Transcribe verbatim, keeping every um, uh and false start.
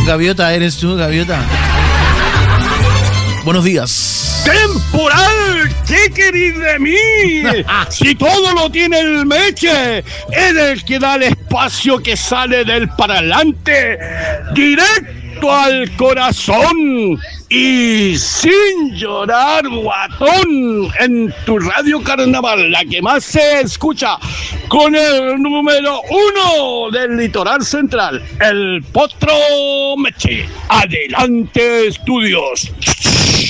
Gaviota, ¿eres tú, Gaviota? Buenos días. ¡Temporal! ¿Qué querís de mí? Si todo lo tiene el Meche, es el que da el espacio que sale del parlante directo al corazón y sin llorar, guatón, en tu radio Carnaval, la que más se escucha, con el número uno del litoral central, el Potro Meche. Adelante, estudios.